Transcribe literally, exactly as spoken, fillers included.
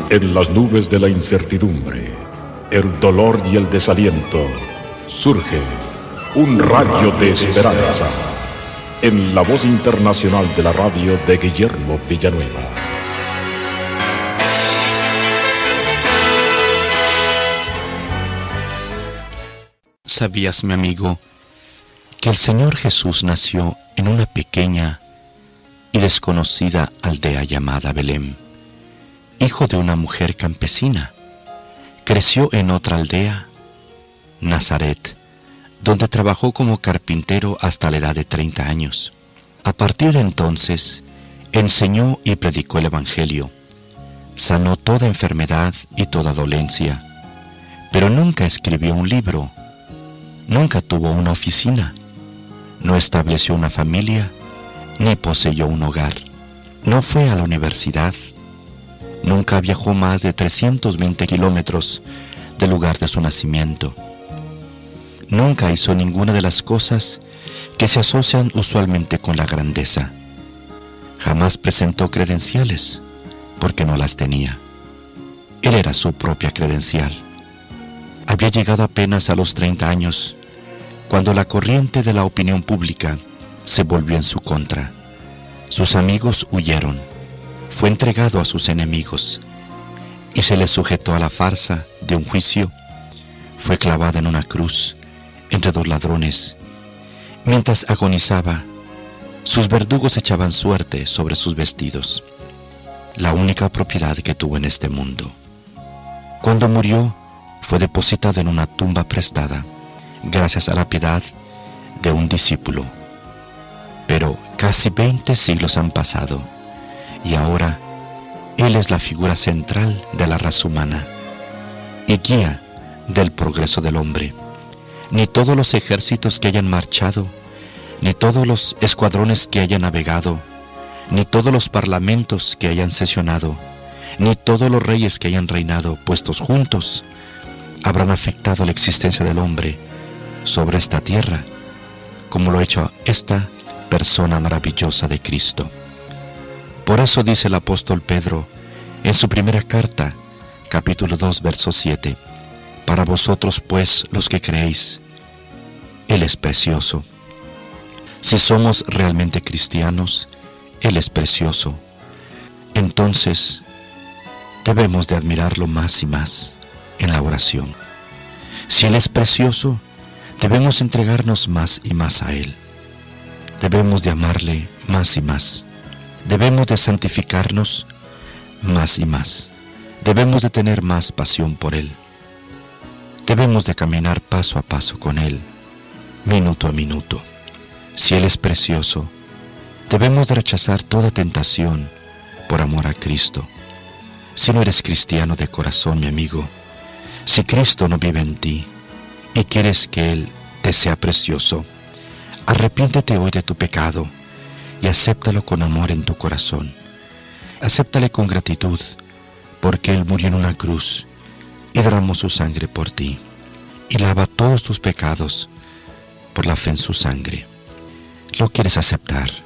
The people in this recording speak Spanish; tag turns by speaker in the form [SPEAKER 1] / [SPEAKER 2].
[SPEAKER 1] En las nubes de la incertidumbre, el dolor y el desaliento, surge un rayo de esperanza en la voz internacional de la radio de Guillermo Villanueva.
[SPEAKER 2] ¿Sabías, mi amigo, que el Señor Jesús nació en una pequeña y desconocida aldea llamada Belén, hijo de una mujer campesina? Creció en otra aldea, Nazaret, donde trabajó como carpintero hasta la edad de treinta años. A partir de entonces, enseñó y predicó el Evangelio, sanó toda enfermedad y toda dolencia, pero nunca escribió un libro, nunca tuvo una oficina, no estableció una familia, ni poseyó un hogar. No fue a la universidad, nunca viajó más de trescientos veinte kilómetros del lugar de su nacimiento. Nunca hizo ninguna de las cosas que se asocian usualmente con la grandeza. Jamás presentó credenciales, porque no las tenía. Él era su propia credencial. Había llegado apenas a los treinta años, cuando la corriente de la opinión pública se volvió en su contra. Sus amigos huyeron, fue entregado a sus enemigos y se le sujetó a la farsa de un juicio. Fue clavado en una cruz entre dos ladrones. Mientras agonizaba, sus verdugos echaban suerte sobre sus vestidos, la única propiedad que tuvo en este mundo. Cuando murió, fue depositado en una tumba prestada, gracias a la piedad de un discípulo. Pero casi veinte siglos han pasado, y ahora Él es la figura central de la raza humana y guía del progreso del hombre. Ni todos los ejércitos que hayan marchado, ni todos los escuadrones que hayan navegado, ni todos los parlamentos que hayan sesionado, ni todos los reyes que hayan reinado puestos juntos, habrán afectado la existencia del hombre sobre esta tierra, como lo ha hecho esta persona maravillosa de Cristo. Por eso dice el apóstol Pedro en su primera carta, capítulo dos, verso siete, para vosotros pues los que creéis, Él es precioso. Si somos realmente cristianos, Él es precioso. Entonces, debemos de admirarlo más y más en la oración. Si Él es precioso, debemos entregarnos más y más a Él. Debemos de amarle más y más. Debemos de santificarnos más y más. Debemos de tener más pasión por Él. Debemos de caminar paso a paso con Él, minuto a minuto. Si Él es precioso, debemos de rechazar toda tentación por amor a Cristo. Si no eres cristiano de corazón, mi amigo, si Cristo no vive en ti y quieres que Él te sea precioso, arrepiéntete hoy de tu pecado y acéptalo con amor en tu corazón. Acéptale con gratitud, porque Él murió en una cruz y derramó su sangre por ti, y lava todos tus pecados por la fe en su sangre. ¿Lo quieres aceptar?